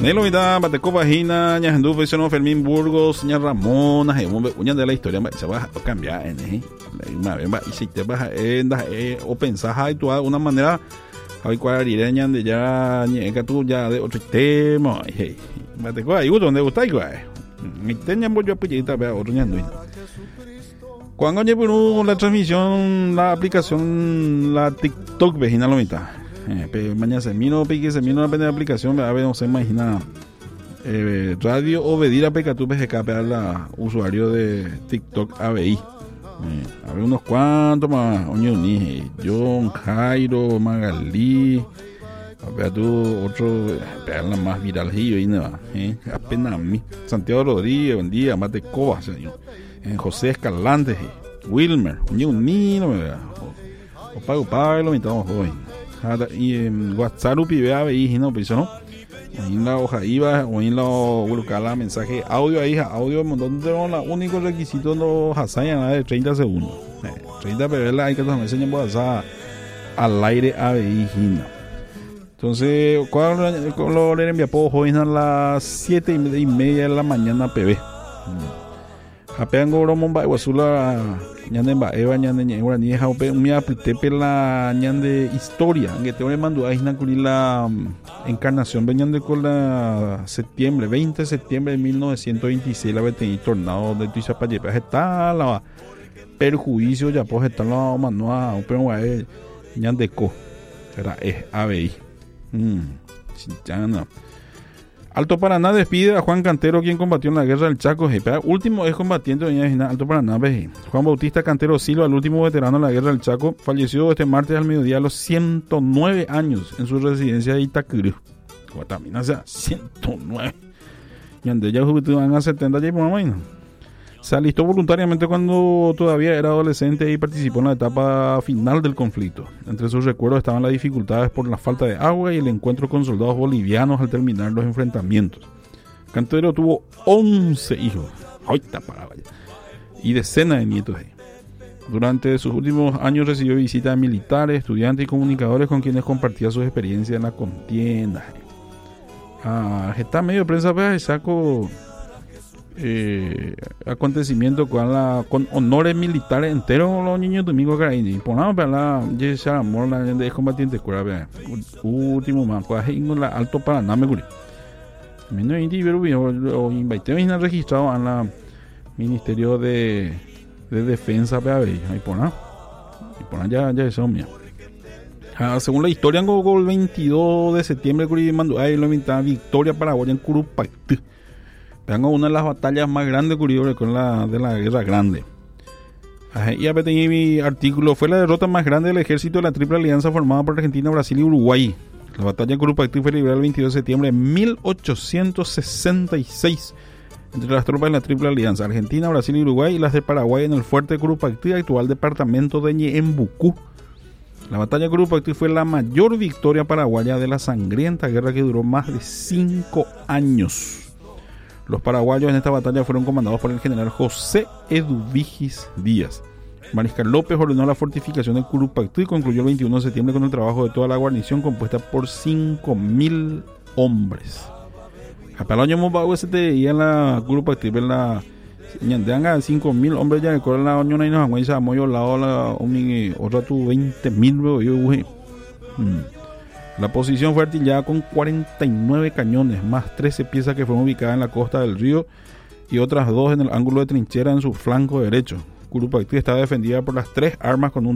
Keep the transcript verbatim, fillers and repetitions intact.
Nelo vida bate copa hina nya handu fesono Fermín Burgos nya Ramona he bombe unya de la historia se va a cambiar en eh una vez va y si te vas en o pensás hay tu una manera hay cuadrireña de ya ñeca tú ya de otro tema hey bate copa y donde gusta igual mi teña bollo apellita vea otro nya no cuando llevo por la transmisión la aplicación la TikTok vejina lo mitad Eh, pero mañana se mino pique se mino la aplicación a ver no se imagina eh, radio obedir a pecatu P G K a la usuario de TikTok A B I eh, a ver unos cuantos más oño ni John Jairo Magalí a ver tú otro pegar la más viral y nada eh, apenas a mí Santiago Rodríguez buen día Mate Coba señor eh, José Escalante eh, Wilmer oño ni no me o pago pago lo mitad hoy y en WhatsApp pibe a ver no pues no en la hoja iba o en la colocar la mensaje audio ahí audio montón de la único requisito no hasaya de treinta segundos eh, treinta pero la hay que nos enseñan WhatsApp al aire a ver entonces cuando lo le envía por hoy a las siete y media de la mañana P B apeango romo ba wasula ñande ba eva ñande ñeura ni ha pe mi apite pela ñande historia que te mando a isna con la encarnación veñande con la septiembre veinte de septiembre de mil novecientos veintiséis la vete tornado de Tuizapaye está la perjuicio ya pues está la manoa un pero eh ñande co era es A B I mm chana. Alto Paraná despide a Juan Cantero, quien combatió en la guerra del Chaco. Último es combatiente de Alto Paraná. Juan Bautista Cantero Silva, el último veterano de la guerra del Chaco, falleció este martes al mediodía a los ciento nueve años en su residencia de Itacurú. También hace ciento nueve. Y ande ya van a setenta ya por la se alistó voluntariamente cuando todavía era adolescente y participó en la etapa final del conflicto. Entre sus recuerdos estaban las dificultades por la falta de agua y el encuentro con soldados bolivianos al terminar los enfrentamientos. Cantero tuvo once hijos y decenas de nietos. Durante sus últimos años recibió visitas de militares, estudiantes y comunicadores con quienes compartía sus experiencias en la contienda. Ah, está medio prensa, pues, saco... Eh, acontecimiento con la con honores militares enteros los niños domingos que hay ponamos para la ya amor la de combatiente cura último más pues en la Alto Paraná me curi menos individuo o invité a registrado en la Ministerio de de Defensa para ver ahí pona y pona ya ya eso mía ah, según la historia en el veintidós de septiembre curi mandó ahí la mitad victoria paraguaya en Curupaytí. Tengo una de las batallas más grandes curiosa con la de la Guerra Grande. Y a ver, mi artículo fue la derrota más grande del ejército de la Triple Alianza formada por Argentina, Brasil y Uruguay. La batalla en Curupaytí fue librada el veintidós de septiembre de mil ochocientos sesenta y seis entre las tropas de la Triple Alianza, Argentina, Brasil y Uruguay, y las de Paraguay en el fuerte de Curupaytí, actual departamento de Ñeembucú. La batalla de Curupaytí fue la mayor victoria paraguaya de la sangrienta guerra que duró más de cinco años. Los paraguayos en esta batalla fueron comandados por el general José Eduvigis Díaz. Mariscal López ordenó la fortificación de Curupaytí y concluyó el veintiuno de septiembre con el trabajo de toda la guarnición compuesta por cinco mil hombres. A Palaño Mobau se te iba en la Curupaytí, en la ñandeanga cinco mil hombres ya recuerdan la Unión y nos han hecho muy lado la otra tu veinte mil yo La posición fue artillada con cuarenta y nueve cañones, más trece piezas que fueron ubicadas en la costa del río y otras dos en el ángulo de trinchera en su flanco derecho. Curupaytí estaba defendida por las tres armas con un